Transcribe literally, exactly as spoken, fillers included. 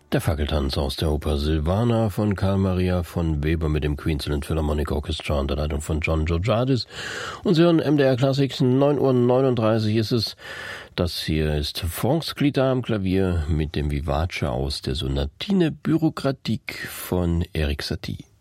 Der Fackeltanz aus der Oper Silvana von Carl Maria von Weber mit dem Queensland Philharmonic Orchestra unter Leitung von John Georgiadis. Und Sie hören M D R Classics, neun Uhr neununddreißig ist es. Das hier ist Franz Klitar am Klavier mit dem Vivace aus der Sonatine Bürokratik von Erik Satie.